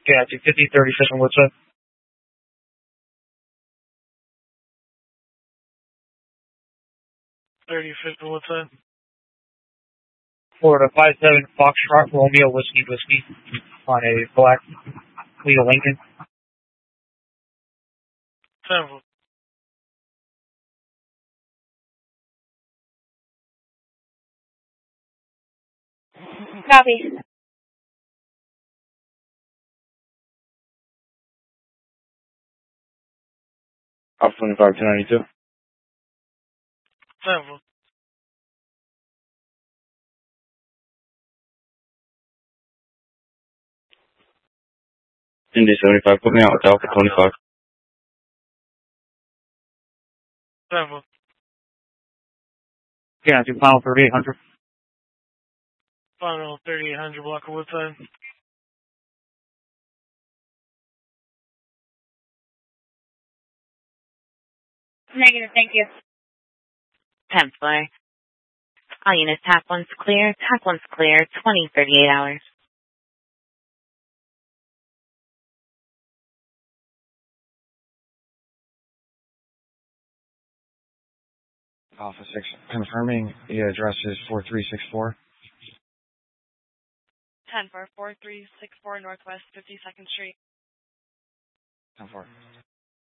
Yeah, 250, 35th and Woodside. 35th and Woodside. Florida 57 Foxtrot Romeo Whiskey on a black Leo Lincoln. 10-4. Copy. Alpha 25, 292. 10-4. Indy 75, put me out with Alpha 25. 10-4. Yeah, do final 3800. Final 3800 block of Woodside. Negative, thank you. 10-4. All units, TAC 1's clear. TAC 1's clear. 2038 hours. Alpha 6, confirming the address is 4364. 10-4, 4364 Northwest 52nd Street. 10-4.